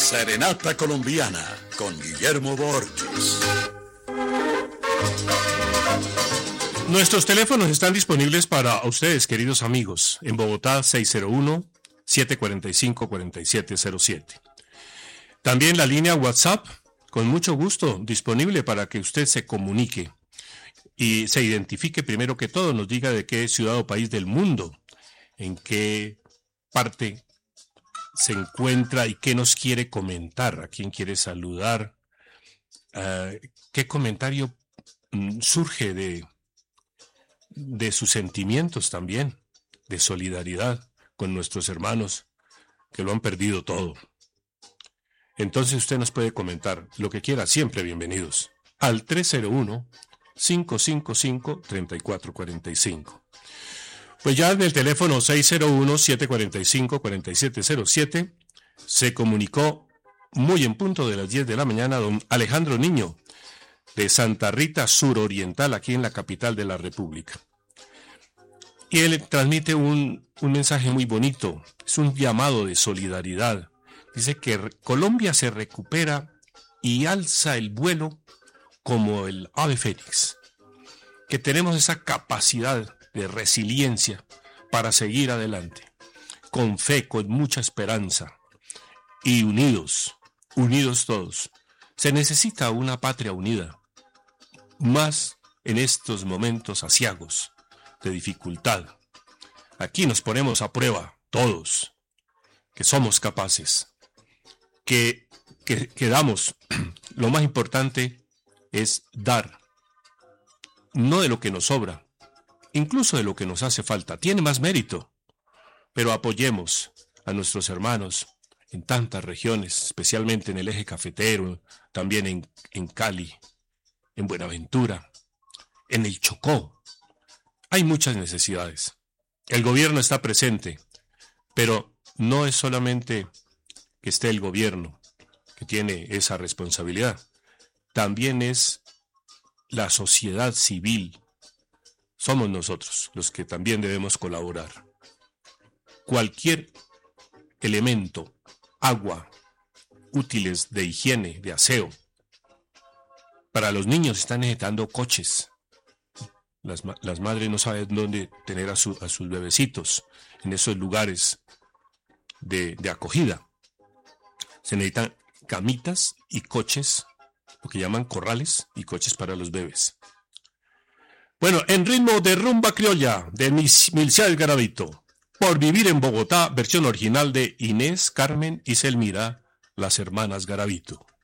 Serenata Colombiana con Guillermo Borges. Nuestros teléfonos están disponibles para ustedes, queridos amigos. En Bogotá, 601-745-4707. También la línea WhatsApp, con mucho gusto, disponible para que usted se comunique y se identifique primero que todo, nos diga de qué ciudad o país del mundo, en qué parte se encuentra y qué nos quiere comentar, a quién quiere saludar, qué comentario surge de sus sentimientos también, de solidaridad con nuestros hermanos que lo han perdido todo. Entonces usted nos puede comentar lo que quiera, siempre bienvenidos, al 301-555-3445. Pues ya en el teléfono 601-745-4707 se comunicó muy en punto de las 10 de la mañana don Alejandro Niño, de Santa Rita Suroriental, aquí en la capital de la República. Y él transmite un mensaje muy bonito, es un llamado de solidaridad. Dice que Colombia se recupera y alza el vuelo como el ave fénix, que tenemos esa capacidad de resiliencia para seguir adelante, con fe, con mucha esperanza, y unidos todos. Se necesita una patria unida, más en estos momentos aciagos de dificultad. Aquí nos ponemos a prueba todos, que somos capaces, que damos. Lo más importante es dar, no de lo que nos sobra, incluso de lo que nos hace falta. Tiene más mérito, pero apoyemos a nuestros hermanos en tantas regiones, especialmente en el eje cafetero, también en Cali, en Buenaventura, en el Chocó. Hay muchas necesidades. El gobierno está presente, pero no es solamente que esté el gobierno que tiene esa responsabilidad. También es la sociedad civil. Somos nosotros los que también debemos colaborar. Cualquier elemento, agua, útiles de higiene, de aseo. Para los niños están necesitando coches. Las madres no saben dónde tener a sus bebecitos en esos lugares de acogida. Se necesitan camitas y coches, lo que llaman corrales y coches para los bebés. Bueno, en ritmo de rumba criolla de Milciades Garavito, Por vivir en Bogotá, versión original de Inés, Carmen y Selmira, las hermanas Garavito.